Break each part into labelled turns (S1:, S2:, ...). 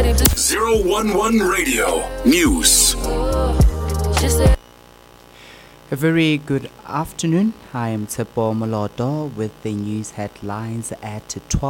S1: 011 Radio News.
S2: A very good afternoon. I am Tsepo Moloto with the news headlines at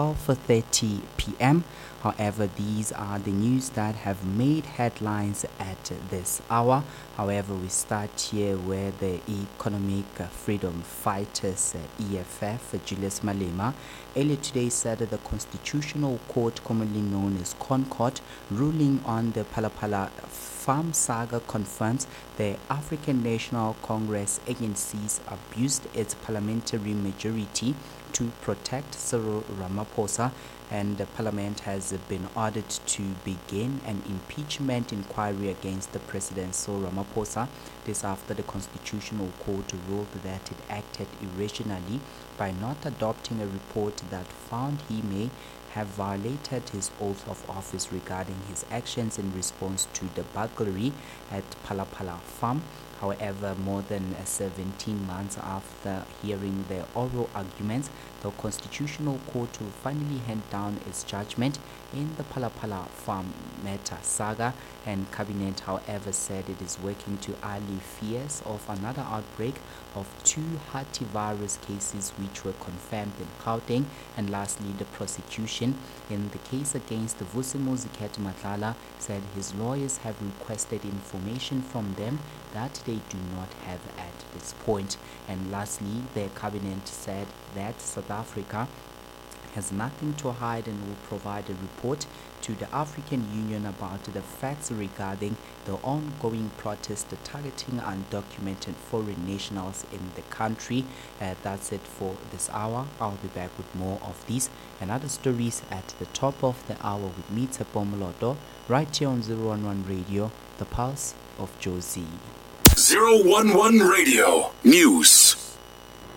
S2: 12:30 p.m. However, these are the news that have made headlines at this hour. However, we start here where the Economic Freedom Fighters EFF Julius Malema earlier today said that the Constitutional Court, commonly known as ConCourt, ruling on the Phala Farm saga confirms the African National Congress ANC's abused its parliamentary majority to protect Cyril Ramaphosa, and the parliament has been ordered to begin an impeachment inquiry against the President Cyril Ramaphosa. This after the Constitutional Court ruled that it acted irrationally by not adopting a report that found he may have violated his oath of office regarding his actions in response to the burglary at Phala Farm. However, more than 17 months after hearing the oral arguments, the Constitutional Court will finally hand down its judgment in the Phala Farm matter saga, and Cabinet, however, said it is working to allay fears of another outbreak of 2 hantavirus cases which were confirmed in Gauteng. And lastly, the prosecution in the case against Vus'Umuzi Matlala said his lawyers have requested information from them that they do not have at this point. And lastly, the cabinet said that South Africa has nothing to hide and will provide a report to the African Union about the facts regarding the ongoing protest targeting undocumented foreign nationals in the country. That's it for this hour. I'll be back with more of these and other stories at the top of the hour with me, Tsepo Moloto, right here on 011 Radio, the pulse of Josie.
S1: 011 Radio News.